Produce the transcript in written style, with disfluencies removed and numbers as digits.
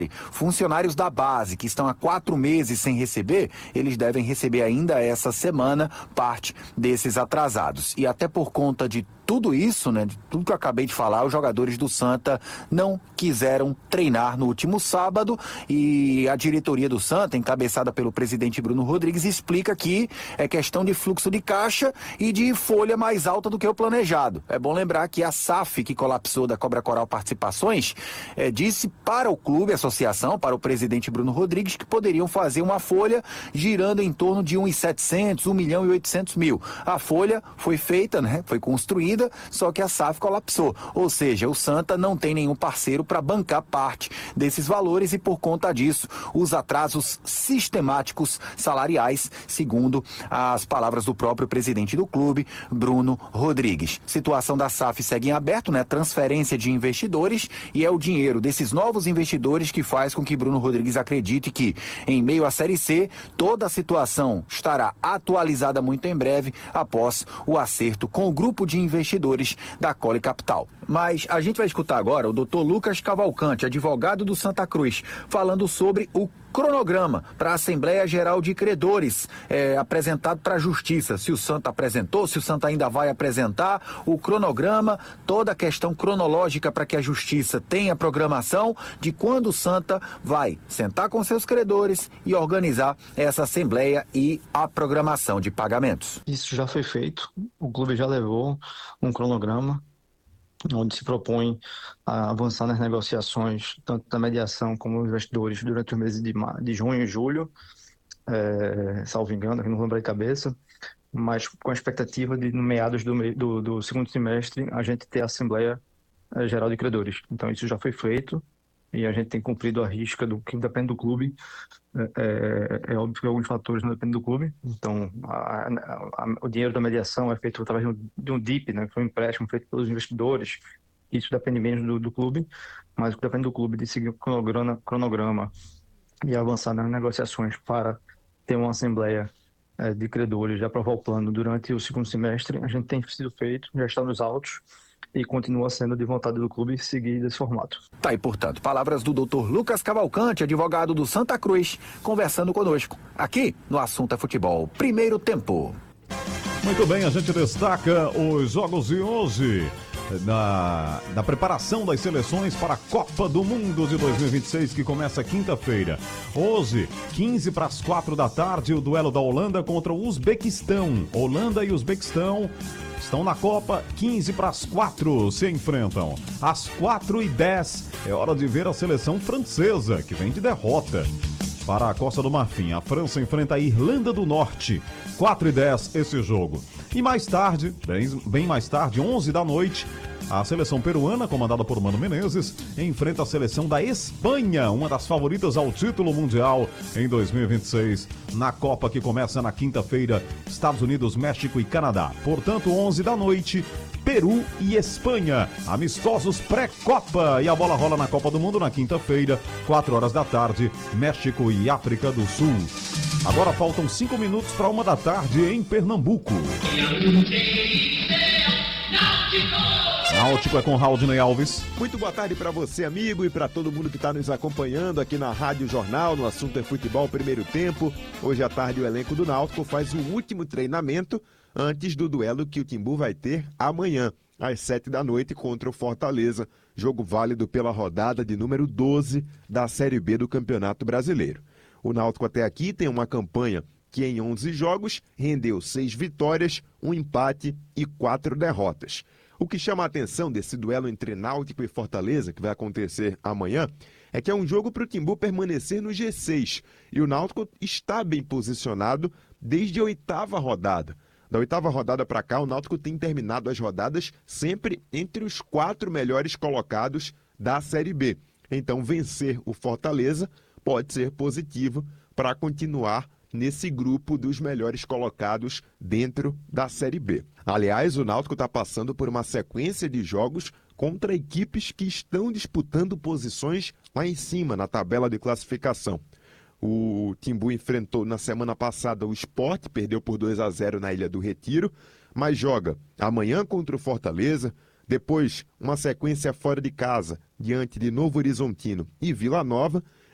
Funcionários da base que estão há 4 meses sem receber, eles devem receber ainda essa semana parte desses atrasados. E até por conta de tudo isso, né, de tudo que eu acabei de falar, os jogadores do Santa não quiseram treinar no último sábado e a diretoria do Santa, encabeçada pelo presidente Bruno Rodrigues, explica que é questão de fluxo de caixa e de folha mais alta do que o planejado. É bom lembrar que a SAF, que colapsou da Cobra Coral Participações, disse para o clube, a associação, para o presidente Bruno Rodrigues, que poderiam fazer uma folha girando em torno de 1.700, 1.800.000. A folha foi feita, né, foi construída, só que a SAF colapsou. Ou seja, o Santa não tem nenhum parceiro para bancar parte desses valores e, por conta disso, os atrasos sistemáticos salariais, segundo as palavras do próprio presidente do clube, Bruno Rodrigues. Situação da SAF segue em aberto, né? Transferência de investidores, e é o dinheiro desses novos investidores que faz com que Bruno Rodrigues acredite que, em meio à Série C, toda a situação estará atualizada muito em breve após o acerto com o grupo de investidores da Cole Capital. Mas a gente vai escutar agora o Dr. Lucas Cavalcante, advogado do Santa Cruz, falando sobre o cronograma para a Assembleia Geral de Credores apresentado para a Justiça. Se o Santa apresentou, se o Santa ainda vai apresentar o cronograma, toda a questão cronológica para que a Justiça tenha programação de quando o Santa vai sentar com seus credores e organizar essa Assembleia e a programação de pagamentos. Isso já foi feito, o clube já levou um cronograma onde se propõe a avançar nas negociações, tanto da mediação como dos investidores, durante os meses de junho e julho, salvo engano, não lembro de cabeça, mas com a expectativa de, no meados do segundo semestre, a gente ter a Assembleia Geral de Credores. Então, isso já foi feito e a gente tem cumprido a risca do que depende do clube. É óbvio que alguns fatores não dependem do clube, então o dinheiro da mediação é feito através de um DIP, né, que foi um empréstimo feito pelos investidores. Isso depende menos do clube, mas o que depende do clube de seguir o cronograma e avançar nas negociações para ter uma assembleia de credores e aprovar o plano durante o segundo semestre. A gente tem sido feito, já está nos autos, e continua sendo de vontade do clube seguir desse formato. Tá aí, portanto, palavras do Dr. Lucas Cavalcante, advogado do Santa Cruz, conversando conosco, aqui no Assunto é Futebol. Primeiro tempo. Muito bem, a gente destaca os jogos de hoje na preparação das seleções para a Copa do Mundo de 2026, que começa quinta-feira. Hoje, 15 para as 4 da tarde, o duelo da Holanda contra o Uzbequistão. Holanda e Uzbequistão estão na Copa, 15 para as 4 se enfrentam. Às 4h10 é hora de ver a seleção francesa, que vem de derrota para a Costa do Marfim. A França enfrenta a Irlanda do Norte. 4h10 esse jogo. E mais tarde, bem mais tarde, 11 da noite, a seleção peruana, comandada por Mano Menezes, enfrenta a seleção da Espanha, uma das favoritas ao título mundial em 2026, na Copa que começa na quinta-feira, Estados Unidos, México e Canadá. Portanto, 11 da noite, Peru e Espanha, amistosos pré-Copa. E a bola rola na Copa do Mundo na quinta-feira, 4 horas da tarde, México e África do Sul. Agora faltam 5 minutos para 1 da tarde em Pernambuco. Náutico é com Raudinei Alves. Muito boa tarde para você, amigo, e para todo mundo que está nos acompanhando aqui na Rádio Jornal, no Assunto é Futebol, primeiro tempo. Hoje à tarde o elenco do Náutico faz o último treinamento antes do duelo que o Timbu vai ter amanhã, às 7 da noite, contra o Fortaleza. Jogo válido pela rodada de número 12 da Série B do Campeonato Brasileiro. O Náutico até aqui tem uma campanha que em 11 jogos rendeu 6 vitórias, 1 empate e 4 derrotas. O que chama a atenção desse duelo entre Náutico e Fortaleza, que vai acontecer amanhã, é que é um jogo para o Timbu permanecer no G6. E o Náutico está bem posicionado desde a 8ª rodada. Da 8ª rodada para cá, o Náutico tem terminado as rodadas sempre entre os 4 melhores colocados da Série B. Então, vencer o Fortaleza pode ser positivo para continuar nesse grupo dos melhores colocados dentro da Série B. Aliás, o Náutico está passando por uma sequência de jogos contra equipes que estão disputando posições lá em cima na tabela de classificação. O Timbu enfrentou na semana passada o Sport, perdeu por 2-0 na Ilha do Retiro, mas joga amanhã contra o Fortaleza, Depois, uma sequência fora de casa, diante de Novo Horizontino e Vila Nova,